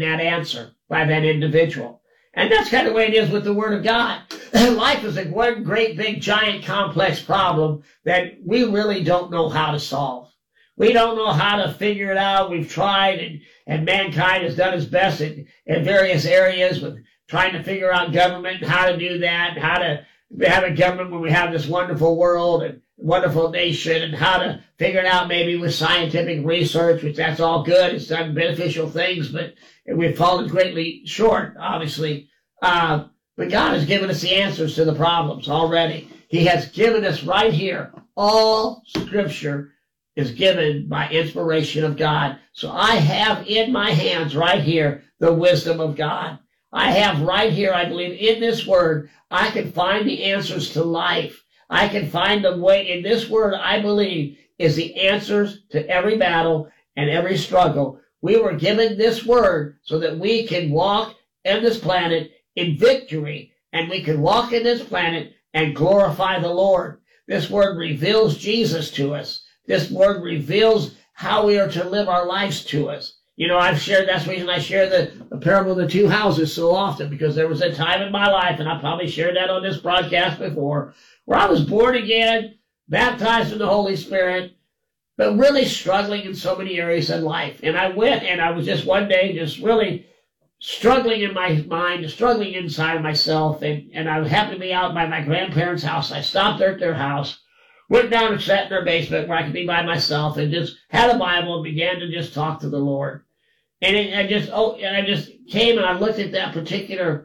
that answer by that individual. And that's kind of the way it is with the Word of God. Life is one great, big, giant, complex problem that we really don't know how to solve. We don't know how to figure it out. We've tried, and mankind has done its best in various areas with trying to figure out government and how to do that, and how to have a government when we have this wonderful world and wonderful nation, and how to figure it out maybe with scientific research, which that's all good. It's done beneficial things, but we've fallen greatly short, obviously. But God has given us the answers to the problems already. He has given us right here. All Scripture is given by inspiration of God. So I have in my hands right here the wisdom of God. I have right here, I believe, in this Word, I can find the answers to life. I can find the way in this Word, I believe, is the answers to every battle and every struggle. We were given this Word so that we can walk on this planet in victory, and we can walk in this planet and glorify the Lord. This Word reveals Jesus to us. This Word reveals how we are to live our lives to us. You know, that's the reason I share the parable of the two houses so often, because there was a time in my life, and I probably shared that on this broadcast before, where I was born again, baptized in the Holy Spirit, but really struggling in so many areas in life. And I went, and I was just one day just really struggling in my mind, struggling inside of myself, and I happened to be out by my grandparents' house. I stopped there at their house, went down and sat in their basement where I could be by myself, and just had a Bible and began to just talk to the Lord. And I just came and I looked at that particular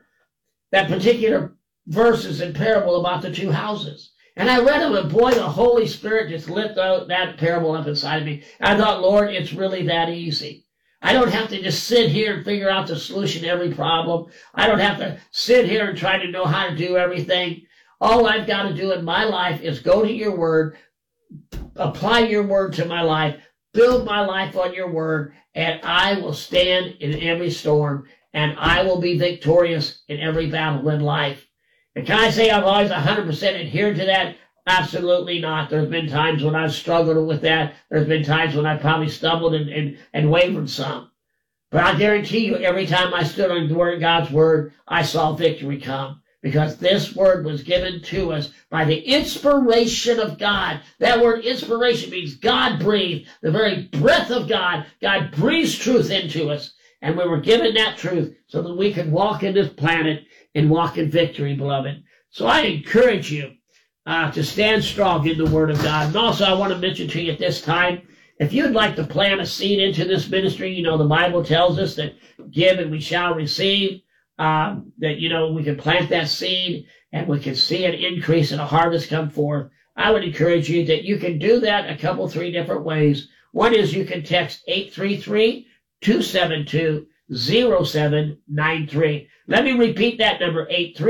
verses and parable about the two houses. And I read them, and boy, the Holy Spirit just lit that parable up inside of me. And I thought, Lord, it's really that easy. I don't have to just sit here and figure out the solution to every problem. I don't have to sit here and try to know how to do everything. All I've got to do in my life is go to your Word, apply your Word to my life, build my life on your Word, and I will stand in every storm, and I will be victorious in every battle in life. And can I say I've always 100% adhered to that? Absolutely not. There's been times when I've struggled with that. There's been times when I've probably stumbled and wavered some. But I guarantee you, every time I stood on God's Word, I saw victory come. Because this Word was given to us by the inspiration of God. That word inspiration means God breathed, the very breath of God. God breathes truth into us. And we were given that truth so that we could walk in this planet and walk in victory, beloved. So I encourage you to stand strong in the Word of God. And also I want to mention to you at this time, if you'd like to plant a seed into this ministry, you know, the Bible tells us that give and we shall receive. That, you know, we can plant that seed and we can see an increase and a harvest come forth. I would encourage you that you can do that a couple, three different ways. One is you can text 833-272-0793. Let me repeat that number,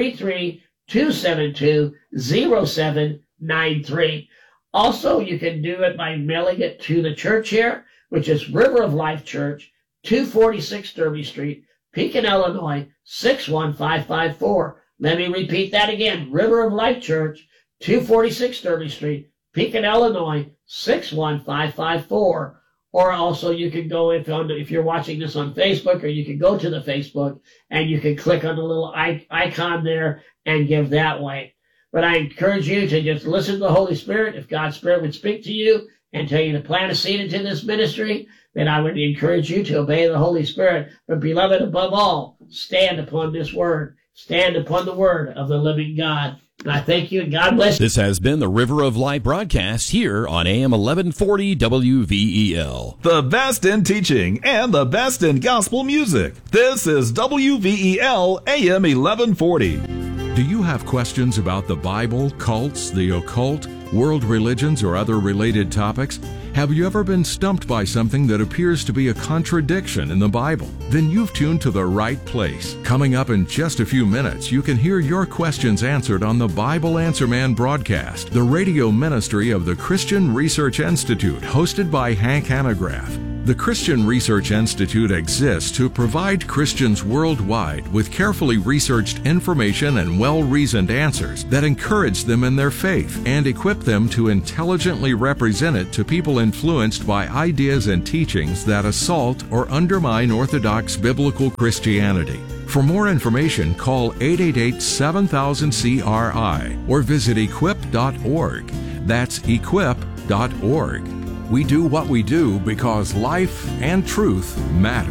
833-272-0793. Also, you can do it by mailing it to the church here, which is River of Life Church, 246 Derby Street, Pekin, Illinois, 61554. Let me repeat that again. River of Life Church, 246 Derby Street, Pekin, Illinois, 61554. Or also you can go, if you're watching this on Facebook, or you can go to the Facebook and you can click on the little icon there and give that way. But I encourage you to just listen to the Holy Spirit. If God's Spirit would speak to you and tell you to plant a seed into this ministry, then I would encourage you to obey the Holy Spirit. But beloved, above all, stand upon this Word. Stand upon the Word of the living God. And I thank you, and God bless you. This has been the River of Life broadcast here on AM 1140 WVEL. The best in teaching and the best in gospel music. This is WVEL AM 1140. Do you have questions about the Bible, cults, the occult, world religions, or other related topics? Have you ever been stumped by something that appears to be a contradiction in the Bible? Then you've tuned to the right place. Coming up in just a few minutes, you can hear your questions answered on the Bible Answer Man broadcast, the radio ministry of the Christian Research Institute, hosted by Hank Hanegraaff. The Christian Research Institute exists to provide Christians worldwide with carefully researched information and well-reasoned answers that encourage them in their faith and equip them to intelligently represent it to people influenced by ideas and teachings that assault or undermine Orthodox biblical Christianity. For more information, call 888-7000-CRI or visit equip.org. That's equip.org. We do what we do because life and truth matter.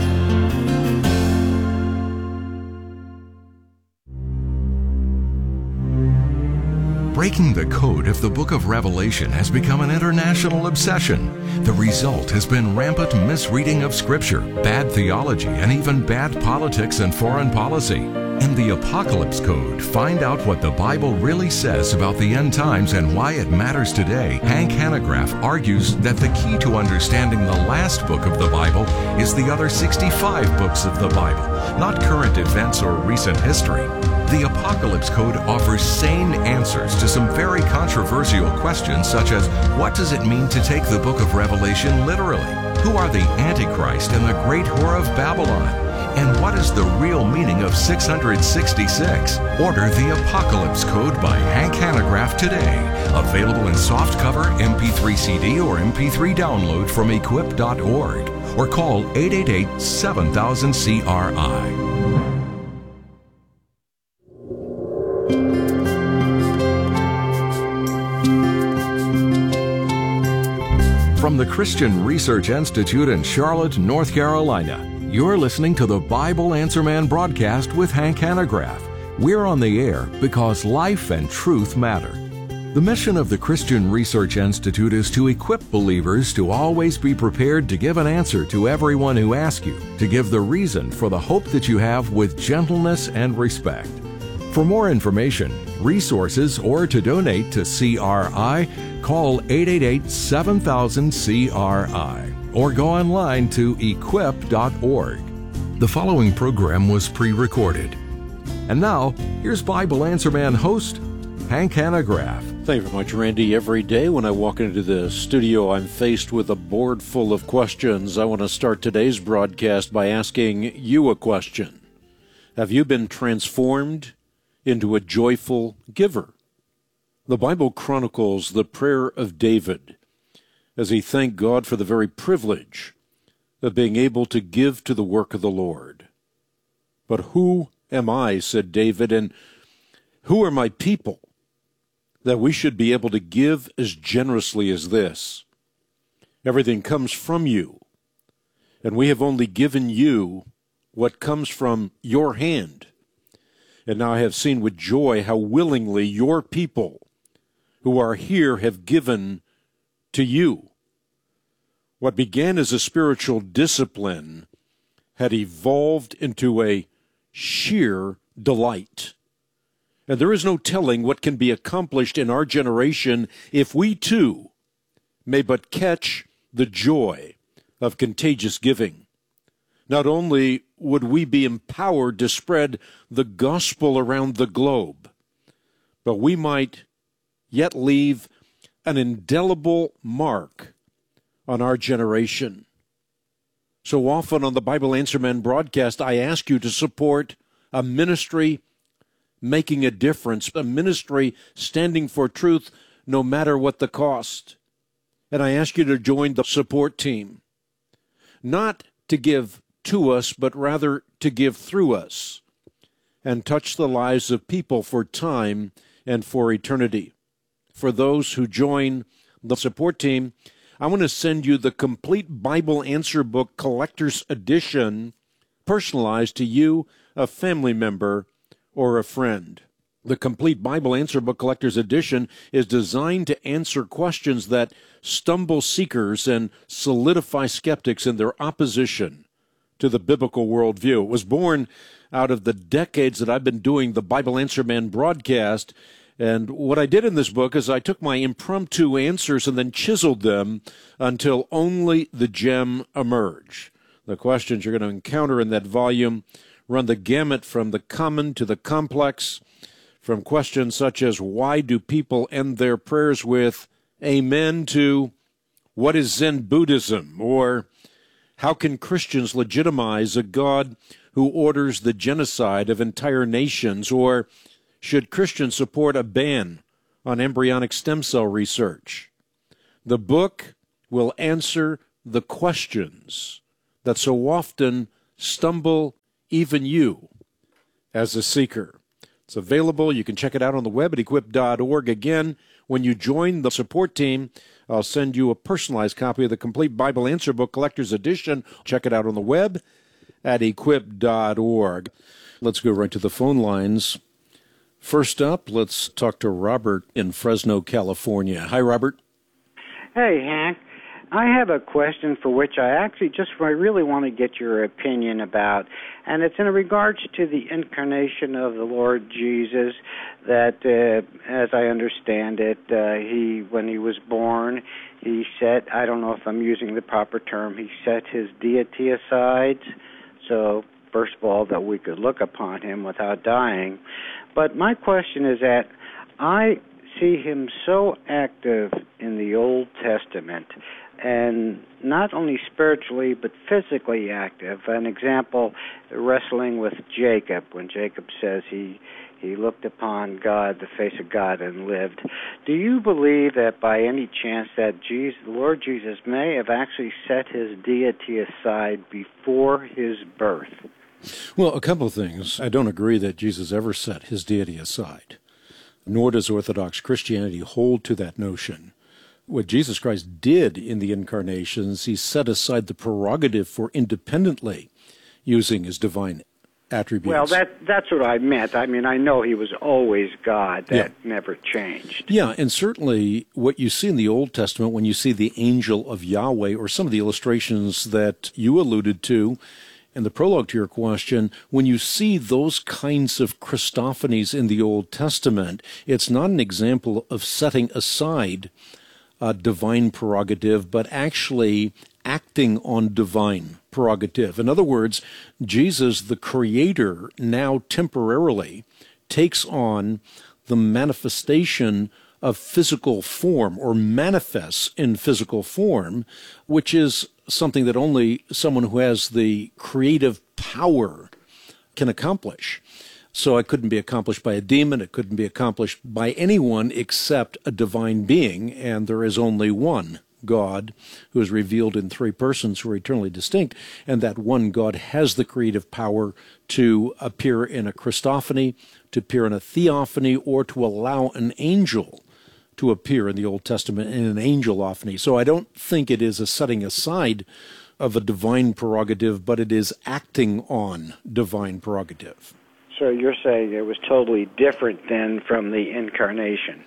Breaking the code of the book of Revelation has become an international obsession. The result has been rampant misreading of Scripture, bad theology, and even bad politics and foreign policy. In the Apocalypse Code, find out what the Bible really says about the end times and why it matters today. Hank Hanegraaff argues that the key to understanding the last book of the Bible is the other 65 books of the Bible, not current events or recent history. The Apocalypse Code offers sane answers to some very controversial questions, such as what does it mean to take the book of Revelation literally? Who are the Antichrist and the great whore of Babylon? And what is the real meaning of 666? Order the Apocalypse Code by Hank Hanegraaff today. Available in softcover, MP3 CD, or MP3 download from equip.org. Or call 888-7000-CRI. From the Christian Research Institute in Charlotte, North Carolina, you're listening to the Bible Answer Man broadcast with Hank Hanegraaff. We're on the air because life and truth matter. The mission of the Christian Research Institute is to equip believers to always be prepared to give an answer to everyone who asks you, to give the reason for the hope that you have with gentleness and respect. For more information, resources, or to donate to CRI, call 888-7000-CRI or go online to equip.org. The following program was pre-recorded. And now, here's Bible Answer Man host, Hank Hanegraaff. Thank you very much, Randy. Every day when I walk into the studio, I'm faced with a board full of questions. I want to start today's broadcast by asking you a question. Have you been transformed into a joyful giver? The Bible chronicles the prayer of David as he thanked God for the very privilege of being able to give to the work of the Lord. But who am I, said David, and who are my people that we should be able to give as generously as this? Everything comes from you, and we have only given you what comes from your hand. And now I have seen with joy how willingly your people who are here have given to you. What began as a spiritual discipline had evolved into a sheer delight. And there is no telling what can be accomplished in our generation if we too may but catch the joy of contagious giving. Not only would we be empowered to spread the gospel around the globe, but we might yet leave an indelible mark on our generation. So often on the Bible Answer Man broadcast, I ask you to support a ministry making a difference, a ministry standing for truth no matter what the cost. And I ask you to join the support team, not to give to us, but rather to give through us and touch the lives of people for time and for eternity. For those who join the support team, I want to send you the complete Bible Answer Book Collector's Edition, personalized to you, a family member, or a friend. The complete Bible Answer Book Collector's Edition is designed to answer questions that stumble seekers and solidify skeptics in their opposition to the biblical worldview. It was born out of the decades that I've been doing the Bible Answer Man broadcast. And what I did in this book is I took my impromptu answers and then chiseled them until only the gem emerged. The questions you're going to encounter in that volume run the gamut from the common to the complex, from questions such as why do people end their prayers with amen to what is Zen Buddhism, or How can Christians legitimize a God who orders the genocide of entire nations? Or should Christians support a ban on embryonic stem cell research? The book will answer the questions that so often stumble even you as a seeker. It's available. You can check it out on the web at equip.org. Again, when you join the support team, I'll send you a personalized copy of the Complete Bible Answer Book Collector's Edition. Check it out on the web at equip.org. Let's go right to the phone lines. First up, let's talk to Robert in Fresno, California. Hi, Robert. Hey, Hank. I have a question for which I really want to get your opinion about, and it's in regards to the incarnation of the Lord Jesus, that, as I understand it, when he was born, he set, I don't know if I'm using the proper term, he set his deity aside, so first of all, that we could look upon him without dying. But my question is that I see him so active in the Old Testament, and not only spiritually but physically active. An example, wrestling with Jacob, when Jacob says he looked upon God, the face of God, and lived. Do you believe that by any chance that the Lord Jesus may have actually set his deity aside before his birth? Well, a couple of things. I don't agree that Jesus ever set his deity aside, nor does Orthodox Christianity hold to that notion. What Jesus Christ did in the incarnation is he set aside the prerogative for independently using his divine attributes. Well, that's what I meant. I mean, I know he was always God. That never changed. Yeah, and certainly what you see in the Old Testament when you see the angel of Yahweh, or some of the illustrations that you alluded to in the prologue to your question, when you see those kinds of Christophanies in the Old Testament, it's not an example of setting aside divine prerogative, but actually acting on divine prerogative. In other words, Jesus, the Creator, now temporarily takes on the manifestation of physical form, or manifests in physical form, which is something that only someone who has the creative power can accomplish. So it couldn't be accomplished by a demon. It couldn't be accomplished by anyone except a divine being, and there is only one God who is revealed in three persons who are eternally distinct, and that one God has the creative power to appear in a Christophany, to appear in a theophany, or to allow an angel to appear in the Old Testament in an angelophany. So I don't think it is a setting aside of a divine prerogative, but it is acting on divine prerogative. So you're saying it was totally different then from the incarnation?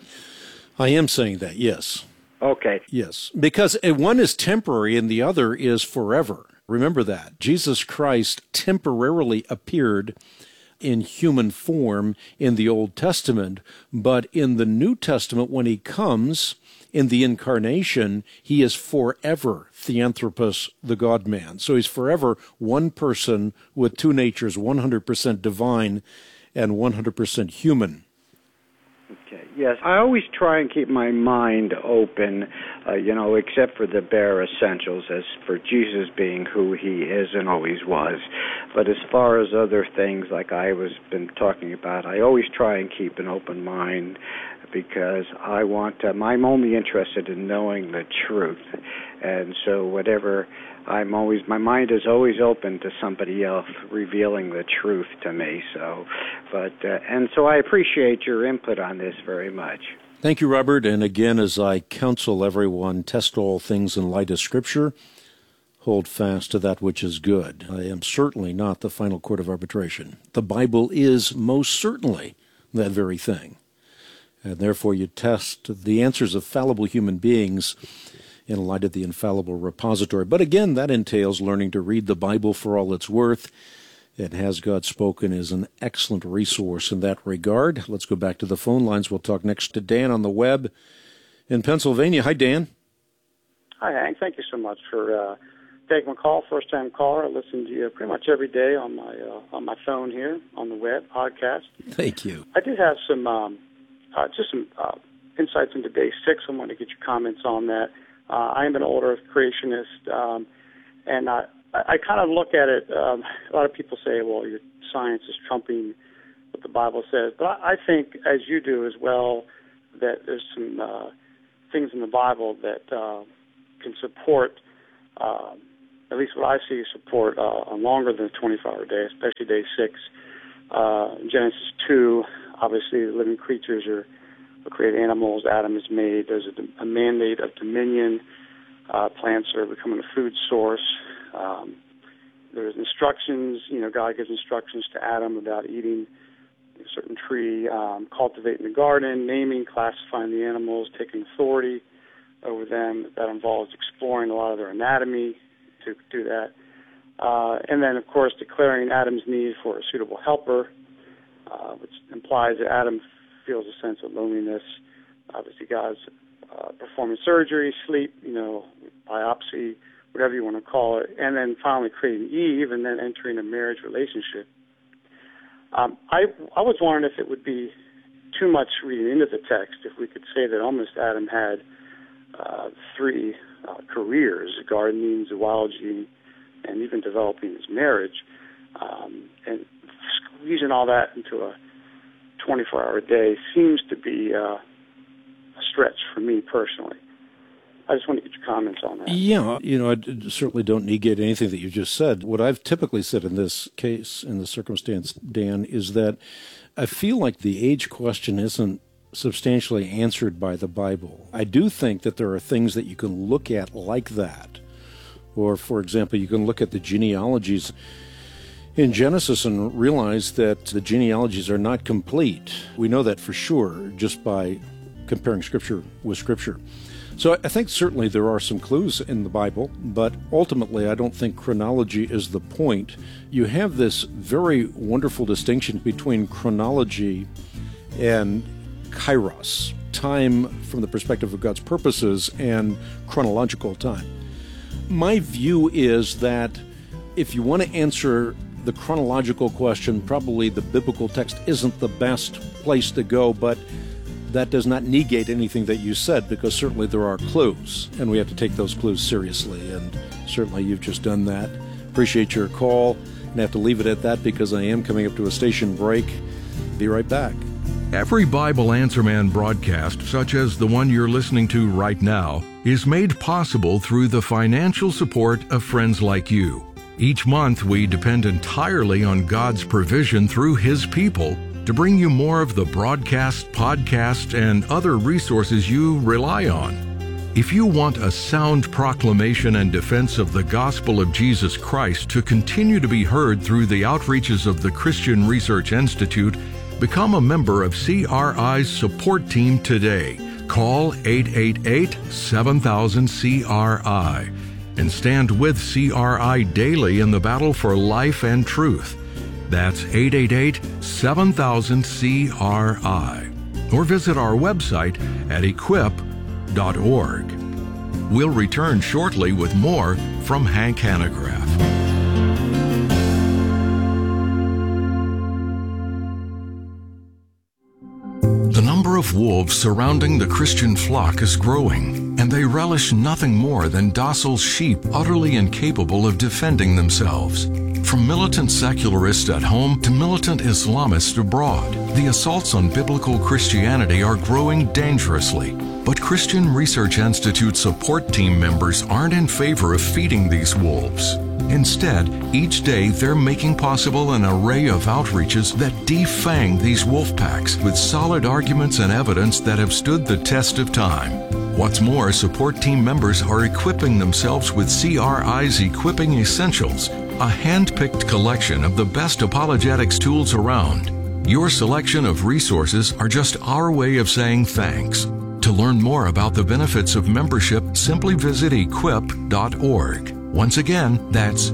I am saying that, yes. Okay. Yes, because one is temporary and the other is forever. Remember that. Jesus Christ temporarily appeared in human form in the Old Testament, but in the New Testament, when he comes in the incarnation, he is forever Theanthropos, the God-man. So he's forever one person with two natures, 100% divine and 100% human. Okay. Yes, I always try and keep my mind open, except for the bare essentials, as for Jesus being who he is and always was. But as far as other things like been talking about, I always try and keep an open mind, because I'm only interested in knowing the truth. And so my mind is always open to somebody else revealing the truth to me. So I appreciate your input on this very much. Thank you, Robert. And again, as I counsel everyone, test all things in light of Scripture, hold fast to that which is good. I am certainly not the final court of arbitration. The Bible is most certainly that very thing. And therefore you test the answers of fallible human beings in light of the infallible repository. But again, that entails learning to read the Bible for all it's worth. And Has God Spoken is an excellent resource in that regard. Let's go back to the phone lines. We'll talk next to Dan on the web in Pennsylvania. Hi, Dan. Hi, Hank. Thank you so much for taking my call. First-time caller. I listen to you pretty much every day on my phone here, on the web, podcast. Thank you. I did have some insights into day 6. I wanted to get your comments on that. I am an older creationist, and I kind of look at it, a lot of people say, well, your science is trumping what the Bible says. But I think, as you do as well, that there's some things in the Bible that can support, at least what I see, support a longer than a 24-hour day, especially day 6. Genesis 2, obviously the living creatures are created animals. Adam is made. There's a mandate of dominion. Plants are becoming a food source. There's instructions. God gives instructions to Adam about eating a certain tree, cultivating the garden, naming, classifying the animals, taking authority over them. That involves exploring a lot of their anatomy to do that. And then, of course, declaring Adam's need for a suitable helper, which implies that Adam feels a sense of loneliness. Obviously, God's performing surgery, sleep, biopsy, whatever you want to call it, and then finally creating Eve and then entering a marriage relationship. I was wondering if it would be too much reading into the text if we could say that almost Adam had 3 careers: gardening, zoology, and even developing his marriage, and squeezing all that into a 24-hour day seems to be a stretch for me personally. I just want to get your comments on that. Yeah, I certainly don't negate anything that you just said. What I've typically said in this case, in this circumstance, Dan, is that I feel like the age question isn't substantially answered by the Bible. I do think that there are things that you can look at like that. Or, for example, you can look at the genealogies in Genesis and realize that the genealogies are not complete. We know that for sure just by comparing Scripture with Scripture. So I think certainly there are some clues in the Bible, but ultimately I don't think chronology is the point. You have this very wonderful distinction between chronology and kairos, time from the perspective of God's purposes, and chronological time. My view is that if you want to answer the chronological question, probably the biblical text isn't the best place to go, but that does not negate anything that you said, because certainly there are clues, and we have to take those clues seriously, and certainly you've just done that. Appreciate your call, and I have to leave it at that because I am coming up to a station break. Be right back. Every Bible Answer Man broadcast, such as the one you're listening to right now, is made possible through the financial support of friends like you. Each month, we depend entirely on God's provision through His people to bring you more of the broadcast, podcast, and other resources you rely on. If you want a sound proclamation and defense of the gospel of Jesus Christ to continue to be heard through the outreaches of the Christian Research Institute, become a member of CRI's support team today. Call 888-7000-CRI and stand with CRI daily in the battle for life and truth. That's 888-7000-CRI. Or visit our website at equip.org. We'll return shortly with more from Hank Hanegraaff. The number of wolves surrounding the Christian flock is growing, and they relish nothing more than docile sheep utterly incapable of defending themselves. From militant secularists at home to militant Islamists abroad, the assaults on biblical Christianity are growing dangerously. But Christian Research Institute support team members aren't in favor of feeding these wolves. Instead, each day they're making possible an array of outreaches that defang these wolf packs with solid arguments and evidence that have stood the test of time. What's more, support team members are equipping themselves with CRI's Equipping Essentials, a hand-picked collection of the best apologetics tools around. Your selection of resources are just our way of saying thanks. To learn more about the benefits of membership, simply visit equip.org. Once again, that's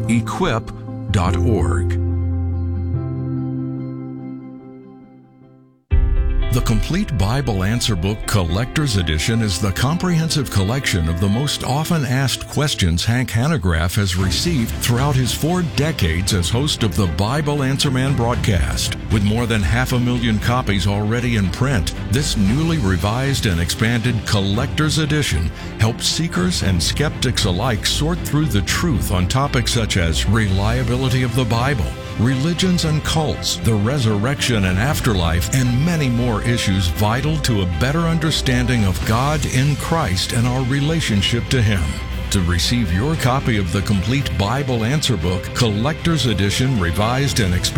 equip.org. The Complete Bible Answer Book Collector's Edition is the comprehensive collection of the most often asked questions Hank Hanegraaff has received throughout his 4 decades as host of the Bible Answer Man broadcast. With more than 500,000 copies already in print, this newly revised and expanded Collector's Edition helps seekers and skeptics alike sort through the truth on topics such as reliability of the Bible, religions and cults, the resurrection and afterlife, and many more issues vital to a better understanding of God in Christ and our relationship to Him. To receive your copy of the Complete Bible Answer Book, Collector's Edition, revised and expanded,